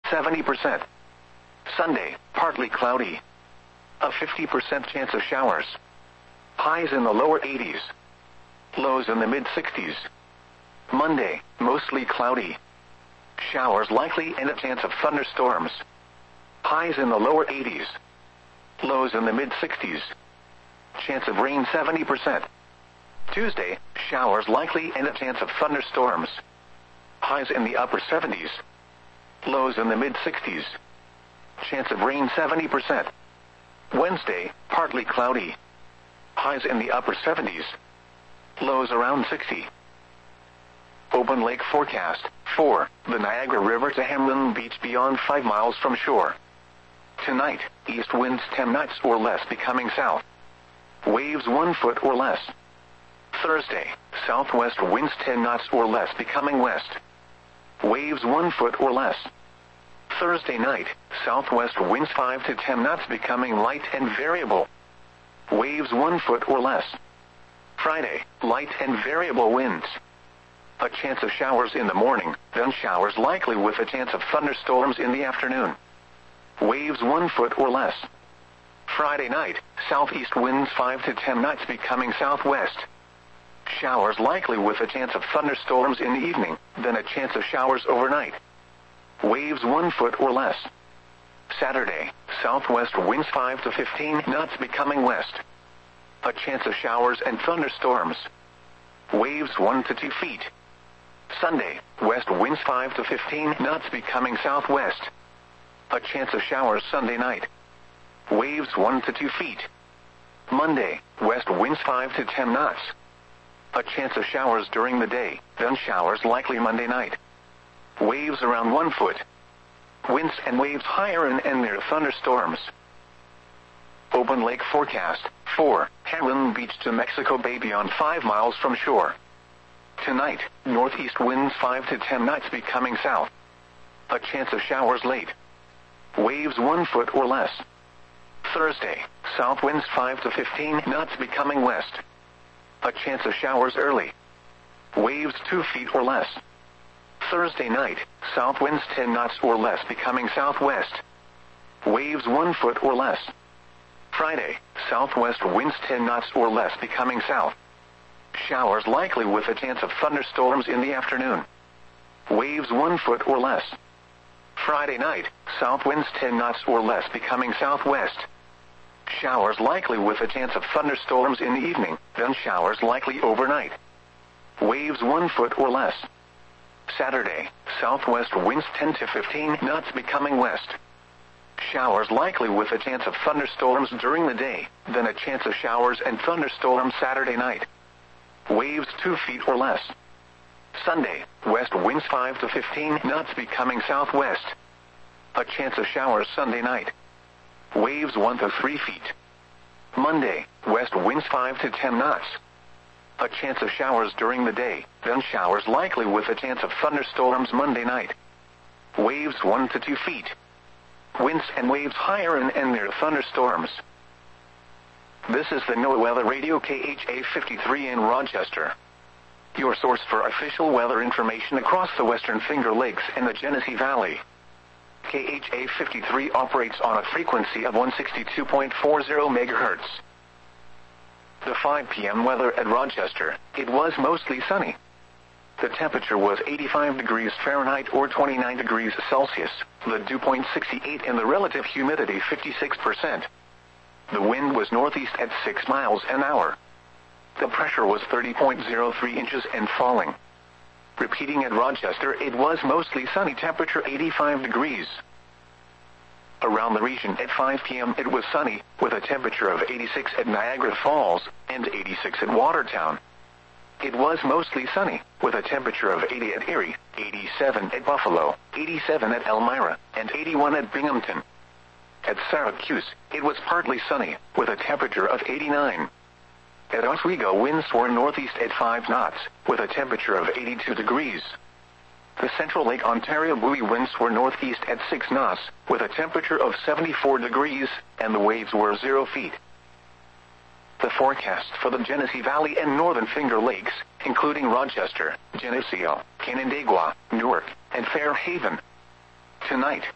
70%. Sunday, partly cloudy. A 50% chance of showers. Highs in the lower 80s. Lows in the mid-60s. Monday, mostly cloudy. Showers likely and a chance of thunderstorms. Highs in the lower 80s. Lows in the mid-60s. Chance of rain 70%. Tuesday, showers likely and a chance of thunderstorms. Highs in the upper 70s. Lows in the mid-60s. Chance of rain 70%. Wednesday, partly cloudy. Highs in the upper 70s. Lows around 60. Open lake forecast. 4. The Niagara River to Hamlin Beach beyond 5 miles from shore. Tonight, east winds 10 knots or less becoming south. Waves 1 foot or less. Thursday, southwest winds 10 knots or less becoming west. Waves 1 foot or less. Thursday night, southwest winds 5 to 10 knots becoming light and variable. Waves 1 foot or less. Friday, light and variable winds. A chance of showers in the morning, then showers likely with a chance of thunderstorms in the afternoon. Waves 1 foot or less. Friday night, southeast winds 5 to 10 knots becoming southwest. Showers likely with a chance of thunderstorms in the evening, then a chance of showers overnight. Waves 1 foot or less. Saturday, southwest winds 5 to 15 knots becoming west. A chance of showers and thunderstorms. Waves 1 to 2 feet. Sunday, west winds 5 to 15 knots becoming southwest. A chance of showers Sunday night. Waves 1 to 2 feet. Monday, west winds 5 to 10 knots. A chance of showers during the day, then showers likely Monday night. Waves around 1 foot. Winds and waves higher and near thunderstorms. Open lake forecast. 4. Hamlin Beach to Mexico Bay beyond 5 miles from shore. Tonight, northeast winds 5 to 10 knots becoming south. A chance of showers late. Waves 1 foot or less. Thursday, south winds 5 to 15 knots becoming west. A chance of showers early. Waves 2 feet or less. Thursday night, south winds 10 knots or less becoming southwest. Waves 1 foot or less. Friday, southwest winds 10 knots or less becoming south. Showers likely with a chance of thunderstorms in the afternoon. Waves 1 foot or less. Friday night, south winds 10 knots or less becoming southwest. Showers likely with a chance of thunderstorms in the evening, then showers likely overnight. Waves 1 foot or less. Saturday, southwest winds 10 to 15 knots becoming west. Showers likely with a chance of thunderstorms during the day, then a chance of showers and thunderstorms Saturday night. Waves 2 feet or less. Sunday, west winds 5 to 15 knots becoming southwest. A chance of showers Sunday night. Waves 1 to 3 feet. Monday, west winds 5 to 10 knots. A chance of showers during the day, then showers likely with a chance of thunderstorms Monday night. Waves 1 to 2 feet. Winds and waves higher and near thunderstorms. This is the NOAA Weather Radio KHA 53 in Rochester. Your source for official weather information across the Western Finger Lakes and the Genesee Valley. KHA 53 operates on a frequency of 162.40 MHz. The 5 p.m. weather at Rochester, it was mostly sunny. The temperature was 85 degrees Fahrenheit or 29 degrees Celsius, the dew point 68 and the relative humidity 56%. The wind was northeast at 6 miles an hour. The pressure was 30.03 inches and falling. Repeating at Rochester, it was mostly sunny, temperature 85 degrees. Around the region at 5 p.m. it was sunny, with a temperature of 86 at Niagara Falls and 86 at Watertown. It was mostly sunny, with a temperature of 80 at Erie, 87 at Buffalo, 87 at Elmira, and 81 at Binghamton. At Syracuse, it was partly sunny, with a temperature of 89. At Oswego, winds were northeast at 5 knots, with a temperature of 82 degrees. The Central Lake Ontario buoy winds were northeast at 6 knots, with a temperature of 74 degrees, and the waves were 0 feet. The forecast for the Genesee Valley and Northern Finger Lakes, including Rochester, Geneseo, Canandaigua, Newark, and Fairhaven. Tonight,